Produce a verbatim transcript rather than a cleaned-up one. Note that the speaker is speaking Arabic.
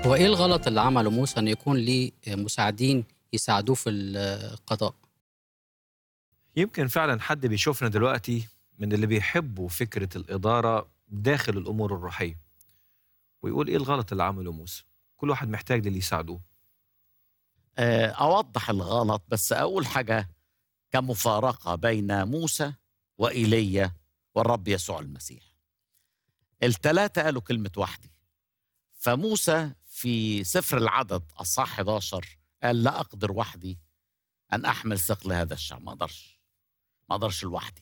هو إيه الغلط اللي عمله موسى إن يكون ليه مساعدين يساعدوه في القضاء؟ يمكن فعلا حد بيشوفنا دلوقتي من اللي بيحبوا فكرة الإدارة داخل الأمور الروحية، ويقول إيه الغلط اللي عمله موسى؟ كل واحد محتاج للي يساعدوه. آه، أوضح الغلط، بس أول حاجة كمفارقة بين موسى وإيليا والرب يسوع المسيح. التلاتة قالوا كلمة وحدي. فموسى في سفر العدد أصحاح حداشر قال لا أقدر وحدي أن أحمل ثقل هذا الشعب. ما أقدرش ما أقدرش لوحدي.